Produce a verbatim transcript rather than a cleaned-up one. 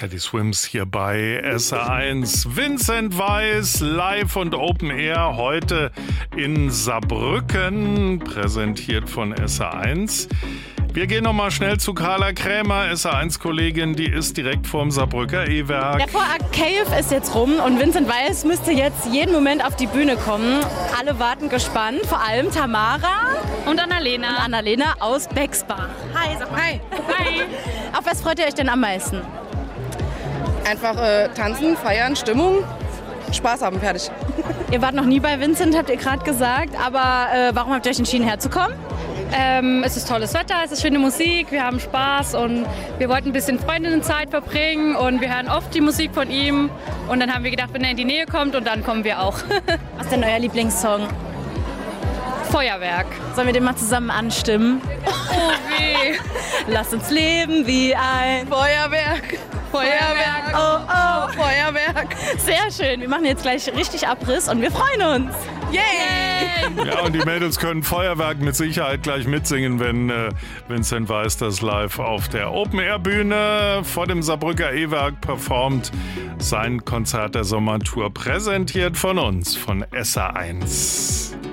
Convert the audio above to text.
Teddy Swims hier bei S R eins. Vincent Weiss, live und Open Air, heute in Saarbrücken, präsentiert von S R eins. Wir gehen nochmal schnell zu Carla Krämer, S R eins-Kollegin, die ist direkt vorm Saarbrücker E-Werk. Der Vorakt Cave ist jetzt rum und Vincent Weiss müsste jetzt jeden Moment auf die Bühne kommen. Alle warten gespannt, vor allem Tamara und Annalena. Und Annalena aus Bexbach. Hi, sag mal. Hi. Hi. Auf was freut ihr euch denn am meisten? Einfach äh, tanzen, feiern, Stimmung, Spaß haben, fertig. Ihr wart noch nie bei Vincent, habt ihr gerade gesagt, aber äh, warum habt ihr euch entschieden herzukommen? Ähm, es ist tolles Wetter, es ist schöne Musik, wir haben Spaß und wir wollten ein bisschen Freundinnenzeit verbringen und wir hören oft die Musik von ihm und dann haben wir gedacht, wenn er in die Nähe kommt und dann kommen wir auch. Was ist denn euer Lieblingssong? Feuerwerk. Sollen wir den mal zusammen anstimmen? Oh weh. Lass uns leben wie ein Feuerwerk, Feuerwerk, oh oh. Feuerwerk. Sehr schön, wir machen jetzt gleich richtig Abriss und wir freuen uns. Yay! Ja, und die Mädels können Feuerwerk mit Sicherheit gleich mitsingen, wenn äh, Vincent Weiss das live auf der Open-Air-Bühne vor dem Saarbrücker E-Werk performt. Sein Konzert der Sommertour, präsentiert von uns, von S R eins.